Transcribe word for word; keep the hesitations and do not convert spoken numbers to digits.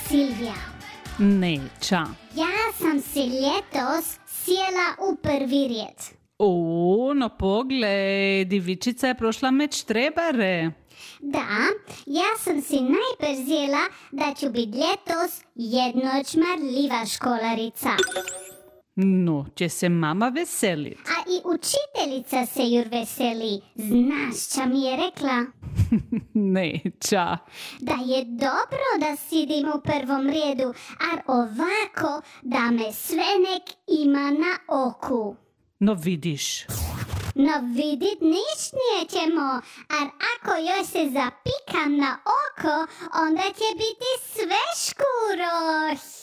Silvija. Neća. Ja sam si ljetos sjela u prvi red. O, no poglej, divičica je prošla meč trebare. Da, ja sam si najprej zjela, da ću bit ljetos jednočmarljiva školarica. No, će se mama veselit. A i učiteljica se jur veseli. Znaš ča mi je rekla? Neća. Da je dobro da sidim u prvom redu, ar ovako da me svenek ima na oku. No vidiš. No vidit niš nećemo, ar ako joj se zapikam na oko, onda će biti sve škuro.